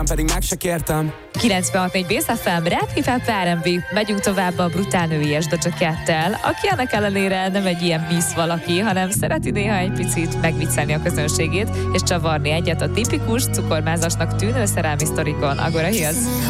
pedig meg se kértem. 96.4 Bész FM, Rap Hip Hop R&B. Megyünk tovább a brutál nőies Doja Cat-tel, aki ennek ellenére nem egy ilyen miss valaki, hanem szereti néha egy picit megviccelni a közönségét, és csavarni egyet a tipikus cukormázasnak tűnő szerelmi sztorikon. Agora Hills.